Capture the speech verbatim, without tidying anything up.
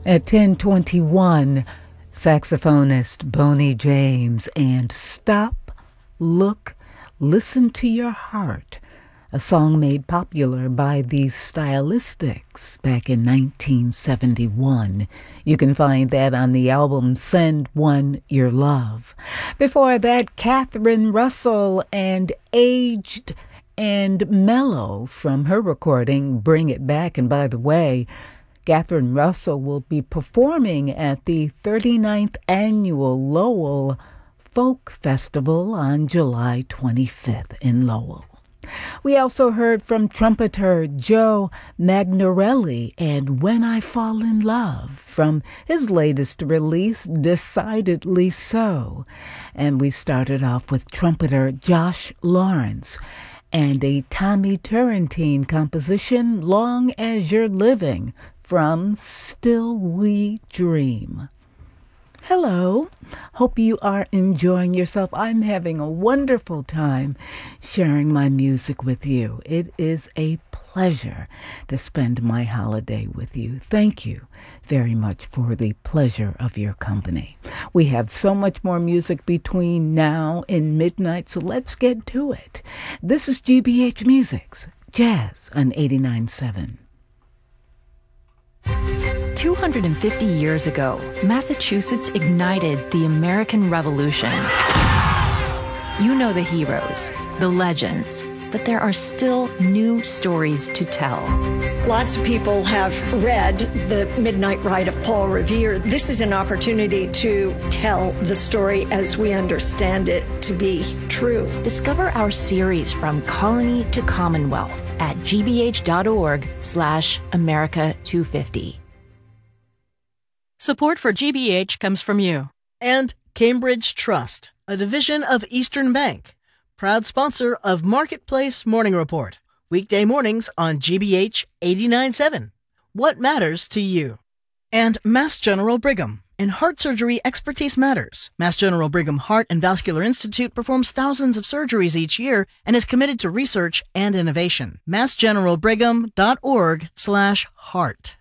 At ten twenty-one, saxophonist Boney James and Stop, Look, Listen to Your Heart, a song made popular by the Stylistics back in nineteen seventy-one. You can find that on the album Send One Your Love. Before that, Catherine Russell and Aged and Mellow from her recording Bring It Back. And by the way, Catherine Russell will be performing at the thirty-ninth Annual Lowell Folk Festival on July twenty-fifth in Lowell. We also heard from trumpeter Joe Magnarelli and When I Fall in Love from his latest release, Decidedly So. And we started off with trumpeter Josh Lawrence and a Tommy Turrentine composition, Long as You're Living, from Still We Dream. Hello. Hope you are enjoying yourself. I'm having a wonderful time sharing my music with you. It is a pleasure to spend my holiday with you. Thank you very much for the pleasure of your company. We have so much more music between now and midnight, so let's get to it. This is G B H Music's Jazz on eighty-nine point seven. two hundred fifty years ago, Massachusetts ignited the American Revolution. You know the heroes, the legends, but there are still new stories to tell. Lots of people have read The Midnight Ride of Paul Revere. This is an opportunity to tell the story as we understand it to be true. Discover our series From Colony to Commonwealth at gbh.org slash America 250. Support for G B H comes from you. And Cambridge Trust, a division of Eastern Bank, proud sponsor of Marketplace Morning Report, weekday mornings on G B H eighty-nine point seven. What matters to you? And Mass General Brigham. In heart surgery, expertise matters. Mass General Brigham Heart and Vascular Institute performs thousands of surgeries each year and is committed to research and innovation. mass general brigham dot org slash heart.